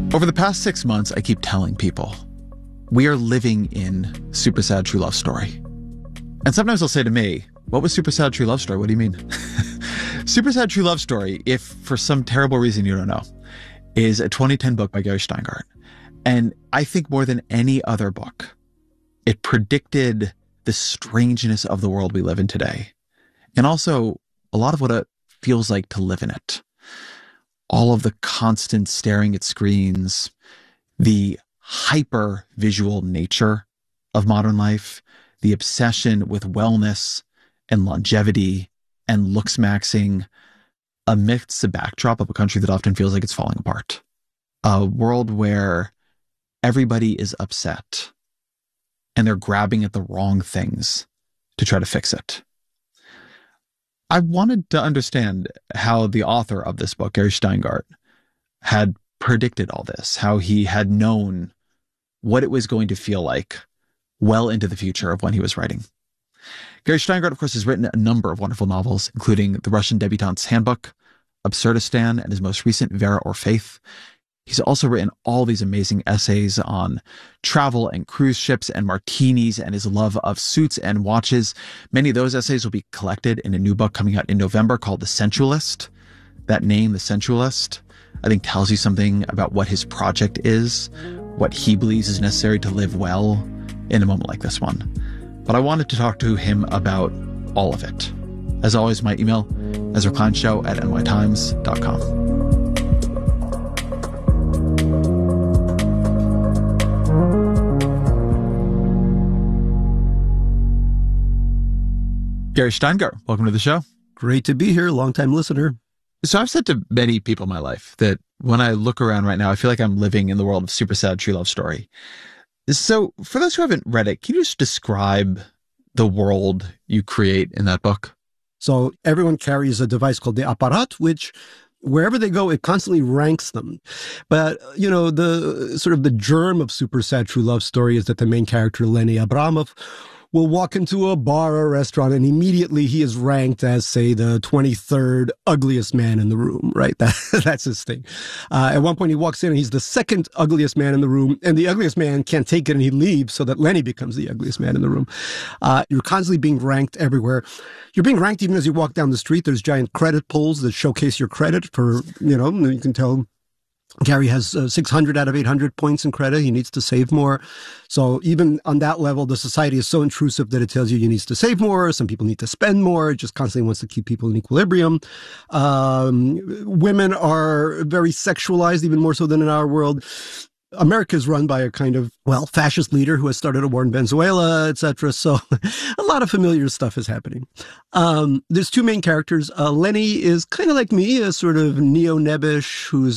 Over the past 6 months, I keep telling people, we are living in Super Sad True Love Story. And sometimes they'll say to me, what was Super Sad True Love Story? What do you mean? Super Sad True Love Story, if for some terrible reason you don't know, is a 2010 book by Gary Shteyngart. And I think more than any other book, it predicted the strangeness of the world we live in today. And also a lot of what it feels like to live in it. All of the constant staring at screens, the hyper visual nature of modern life, the obsession with wellness and longevity and looks maxing amidst the backdrop of a country that often feels like it's falling apart. A world where everybody is upset and they're grabbing at the wrong things to try to fix it. I wanted to understand how the author of this book, Gary Shteyngart, had predicted all this, how he had known what it was going to feel like well into the future of when he was writing. Gary Shteyngart, of course, has written a number of wonderful novels, including The Russian Debutante's Handbook, Absurdistan, and his most recent Vera or Faith. He's also written all these amazing essays on travel and cruise ships and martinis and his love of suits and watches. Many of those essays will be collected in a new book coming out in November called The Sensualist. That name, The Sensualist, I think tells you something about what his project is, what he believes is necessary to live well in a moment like this one. But I wanted to talk to him about all of it. As always, my email, EzraKleinShow@nytimes.com. Gary Shteyngart, welcome to the show. Great to be here, longtime listener. So I've said to many people in my life that when I look around right now, I feel like I'm living in the world of Super Sad True Love Story. So for those who haven't read it, can you just describe the world you create in that book? So everyone carries a device called the Aparat, which wherever they go, it constantly ranks them. But, you know, the sort of the germ of Super Sad True Love Story is that the main character, Lenny Abramov, will walk into a bar or restaurant and immediately he is ranked as, say, the 23rd ugliest man in the room, right? That's his thing. At one point he walks in and he's the second ugliest man in the room and the ugliest man can't take it and he leaves so that Lenny becomes the ugliest man in the room. You're constantly being ranked everywhere. You're being ranked even as you walk down the street. There's giant credit pulls that showcase your credit for, you know, you can tell Gary has 600 out of 800 points in credit. He needs to save more. So even on that level, the society is so intrusive that it tells you need to save more. Some people need to spend more. It just constantly wants to keep people in equilibrium. Women are very sexualized, even more so than in our world. America is run by a kind of, well, fascist leader who has started a war in Venezuela, etc. So a lot of familiar stuff is happening. There's two main characters. Lenny is kind of like me, a sort of neo-nebbish who's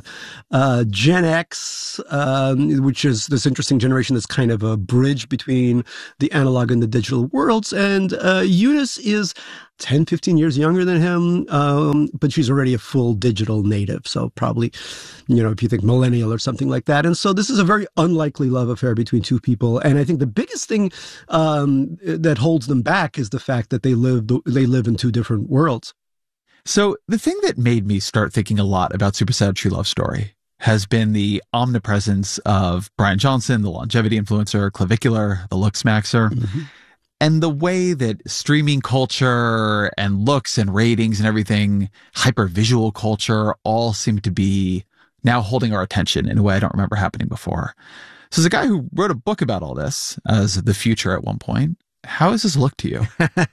Gen X, which is this interesting generation that's kind of a bridge between the analog and the digital worlds. And Eunice is 10, 15 years younger than him, but she's already a full digital native. So probably, you know, if you think millennial or something like that. And so this is a very unlikely love affair between two people. And I think the biggest thing that holds them back is the fact that they live in two different worlds. So the thing that made me start thinking a lot about Super Sad True Love Story has been the omnipresence of Brian Johnson, the longevity influencer, Clavicular, the looks maxer. Mm-hmm. And the way that streaming culture and looks and ratings and everything, hypervisual culture, all seem to be now holding our attention in a way I don't remember happening before. So as a guy who wrote a book about all this as the future at one point, how does this look to you?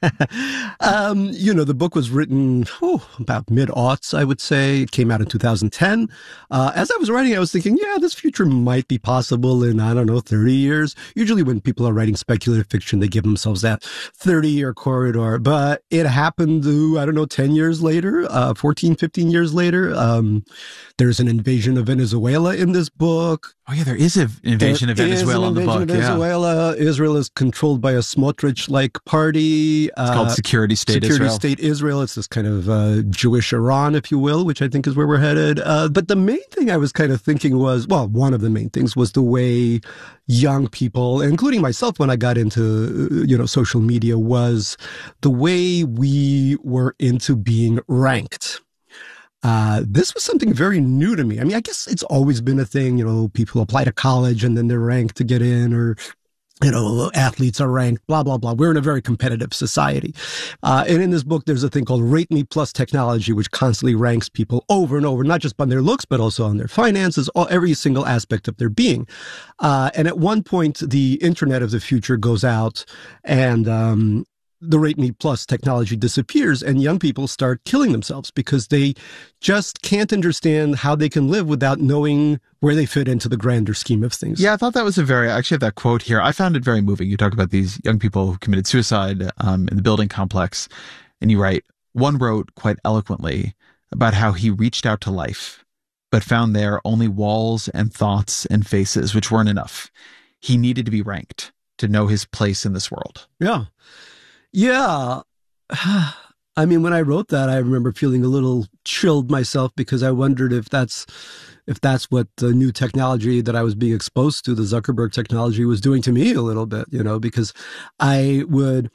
You know, the book was written about mid-aughts, I would say. It came out in 2010. As I was writing, I was thinking, yeah, this future might be possible in, 30 years. Usually when people are writing speculative fiction, they give themselves that 30-year corridor. But it happened, 10 years later, 14, 15 years later. There's an invasion of Venezuela in this book. Oh, yeah, there is an invasion of Venezuela in the book. Venezuela. Yeah. Israel is controlled by a Smotrich-like party. It's called Security State Israel. It's this kind of Jewish Iran, if you will, which I think is where we're headed. But the main thing I was kind of thinking was, well, one of the main things was the way young people, including myself when I got into, social media, was the way we were into being ranked. This was something very new to me. I mean, I guess it's always been a thing, people apply to college and then they're ranked to get in, or athletes are ranked, blah, blah, blah. We're in a very competitive society. And in this book, there's a thing called Rate Me Plus Technology, which constantly ranks people over and over, not just on their looks, but also on their finances, every single aspect of their being. And at one point, the internet of the future goes out and, the Rate Me Plus technology disappears and young people start killing themselves because they just can't understand how they can live without knowing where they fit into the grander scheme of things. Yeah, I thought that was I actually have that quote here. I found it very moving. You talk about these young people who committed suicide in the building complex, and you write, one wrote quite eloquently about how he reached out to life, but found there only walls and thoughts and faces, which weren't enough. He needed to be ranked to know his place in this world. Yeah. Yeah. I mean, when I wrote that, I remember feeling a little chilled myself because I wondered if that's what the new technology that I was being exposed to, the Zuckerberg technology, was doing to me a little bit, because I would,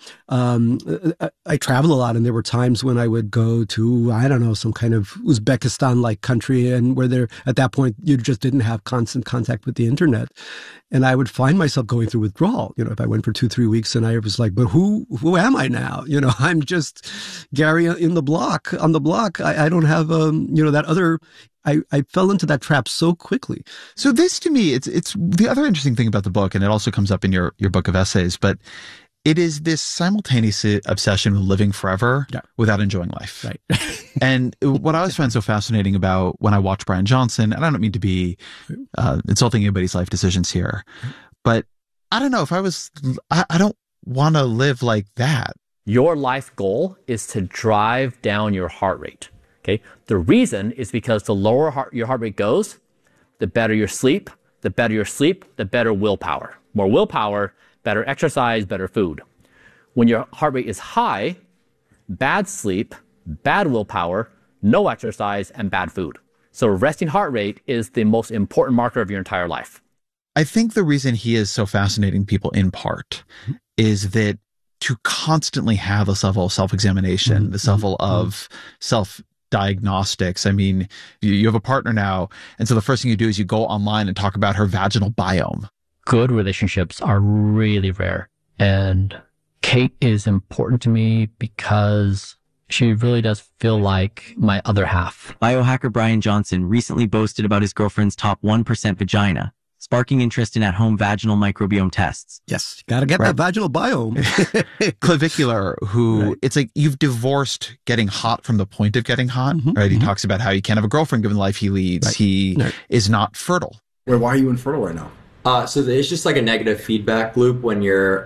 I travel a lot, and there were times when I would go to, I don't know, some kind of Uzbekistan-like country, and where at that point, you just didn't have constant contact with the internet. And I would find myself going through withdrawal, if I went for 2-3 weeks, and I was like, but who am I now? I'm just Gary on the block. I don't have, that other, I fell into that trap so quickly. So this, to me, it's the other interesting thing about the book, and it also comes up in your book of essays, but it is this simultaneous obsession with living forever without enjoying life. Right. And what I always find so fascinating about when I watch Bryan Johnson, and I don't mean to be insulting anybody's life decisions here, but I don't know, I don't want to live like that. Your life goal is to drive down your heart rate. Okay. The reason is because the lower your heart rate goes, the better your sleep, the better willpower. More willpower, better exercise, better food. When your heart rate is high, bad sleep, bad willpower, no exercise, and bad food. So resting heart rate is the most important marker of your entire life. I think the reason he is so fascinating people in part is that to constantly have this level of self-examination, this level of self-diagnostics. I mean, you have a partner now, and so the first thing you do is you go online and talk about her vaginal biome. Good relationships are really rare. And Kate is important to me because she really does feel like my other half. Biohacker Bryan Johnson recently boasted about his girlfriend's top 1% vagina, sparking interest in at-home vaginal microbiome tests. Yes, got to get that vaginal biome. Clavicular, who it's like you've divorced getting hot from the point of getting hot, right? He talks about how he can't have a girlfriend given the life he leads. Right. He is not fertile. Wait, why are you infertile right now? So it's just like a negative feedback loop when you're,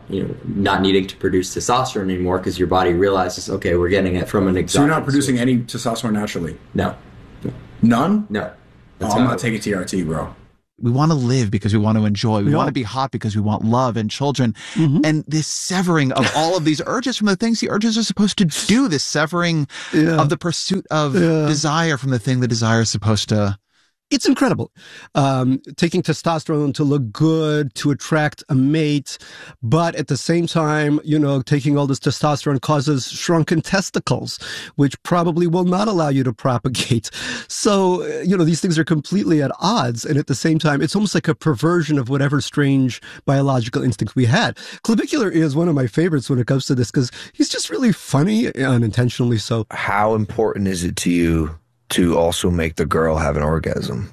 not needing to produce testosterone anymore because your body realizes, okay, we're getting it from an exogenous. So you're not producing any testosterone naturally? No. None? No. I'm not taking TRT, bro. We want to live because we want to enjoy. We want to be hot because we want love and children. And this severing of all of these urges from the things the urges are supposed to do, this severing of the pursuit of desire from the thing the desire is supposed to. It's incredible. Taking testosterone to look good, to attract a mate, but at the same time, taking all this testosterone causes shrunken testicles, which probably will not allow you to propagate. So, these things are completely at odds. And at the same time, it's almost like a perversion of whatever strange biological instinct we had. Clavicular is one of my favorites when it comes to this because he's just really funny, unintentionally so. How important is it to you to also make the girl have an orgasm?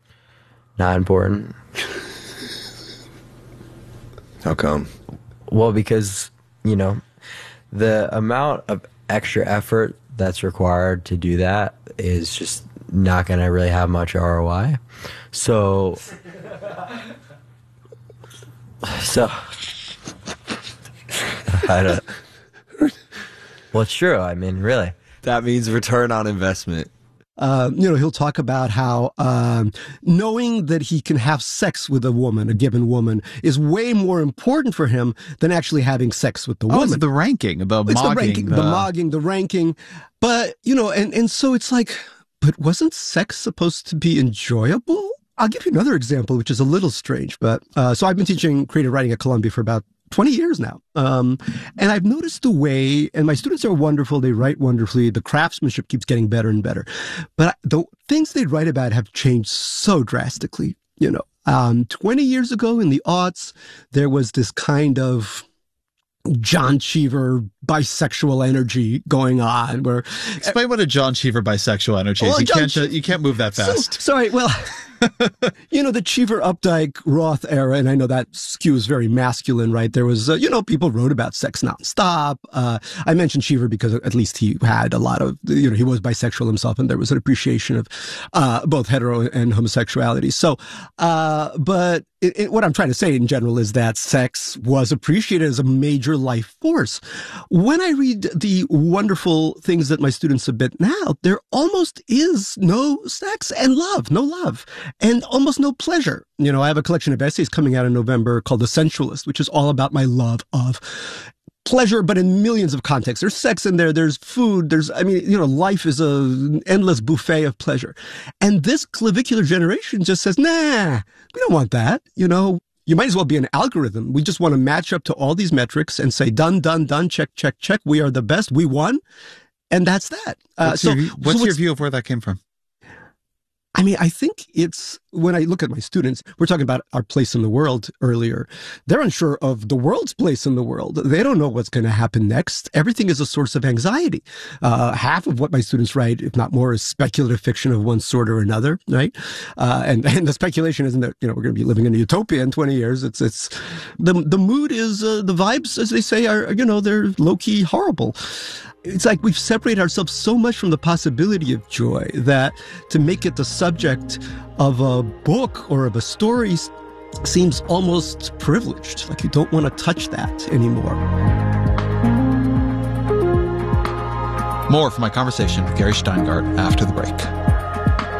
Not important. How come? Well, because, the amount of extra effort that's required to do that is just not going to really have much ROI. So I don't. Well, it's true. I mean, really. That means return on investment. He'll talk about how knowing that he can have sex with a given woman, is way more important for him than actually having sex with the woman. It's the ranking, the mogging. The ranking. But, and so it's like, but wasn't sex supposed to be enjoyable? I'll give you another example, which is a little strange. But so I've been teaching creative writing at Columbia for about 20 years now. And I've noticed the way, and my students are wonderful. They write wonderfully. The craftsmanship keeps getting better and better. But the things they write about have changed so drastically. 20 years ago in the aughts, there was this kind of John Cheever bisexual energy going on. Where explain what a John Cheever bisexual energy is. You can't move that fast. Sorry. Well, the Cheever, Updike, Roth era, and I know that skews very masculine, right? There was, people wrote about sex nonstop. I mentioned Cheever because at least he had a lot of, he was bisexual himself, and there was an appreciation of both hetero and homosexuality. So, but what I'm trying to say in general is that sex was appreciated as a major life force. When I read the wonderful things that my students submit now, there almost is no sex and no love, and almost no pleasure. I have a collection of essays coming out in November called The Sensualist, which is all about my love of pleasure, but in millions of contexts. There's sex in there, there's food, life is an endless buffet of pleasure. And this clavicular generation just says, nah, we don't want that. You might as well be an algorithm. We just want to match up to all these metrics and say, done, check, check, check. We are the best. We won. And that's that. What's your view of where that came from? I think it's, when I look at my students, we're talking about our place in the world earlier. They're unsure of the world's place in the world. They don't know what's going to happen next. Everything is a source of anxiety. Half of what my students write, if not more, is speculative fiction of one sort or another, right? And the speculation isn't that, we're going to be living in a utopia in 20 years. It's the mood is, the vibes, as they say, are, they're low-key horrible. It's like we've separated ourselves so much from the possibility of joy that to make it the subject of a book or of a story seems almost privileged. Like you don't want to touch that anymore. More from my conversation with Gary Shteyngart after the break.